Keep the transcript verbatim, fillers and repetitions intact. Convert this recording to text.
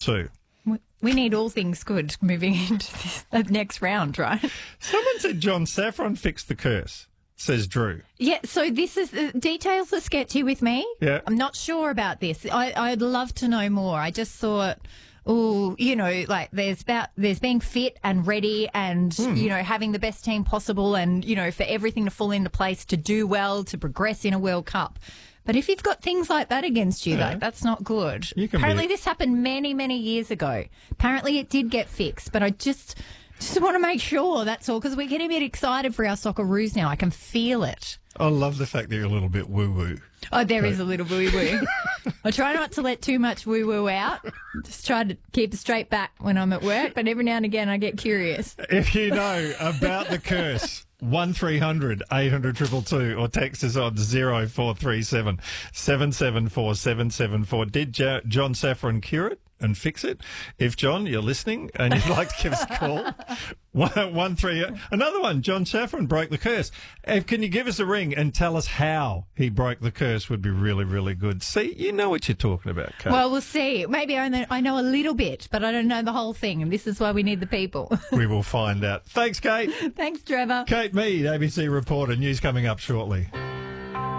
two. We- We need all things good moving into this, the next round, right? Someone said John Saffron fixed the curse, says Drew. Yeah, so this is, the details are sketchy with me. Yeah. I'm not sure about this. I, I'd love to know more. I just thought, oh, you know, like there's about, there's being fit and ready and, Mm. you know, having the best team possible and, you know, for everything to fall into place to do well, to progress in a World Cup. But if you've got things like that against you, Yeah. though, that's not good. You can Apparently be- this happened many, many years ago. Apparently it did get fixed, but I just just want to make sure, that's all, because we're getting a bit excited for our Socceroos now. I can feel it. I love the fact that you're a little bit woo-woo. Oh, there is a little woo-woo. I try not to let too much woo-woo out. Just try to keep a straight back when I'm at work, but every now and again I get curious. If you know about the curse, one three hundred eight hundred two two two or text us on zero four three seven seven seven four seven seven four. Did Jo- John Saffron cure it and fix it? If, John, you're listening and you'd like to give us a call, one, one three, another one, John Saffron broke the curse. If, can you give us a ring and tell us how he broke the curse would be really, really good. See, you know what you're talking about, Kate. Well, we'll see. Maybe I know, I know a little bit, but I don't know the whole thing, and this is why we need the people. We will find out. Thanks, Kate. Thanks, Trevor. Kate Mead, A B C reporter. News coming up shortly.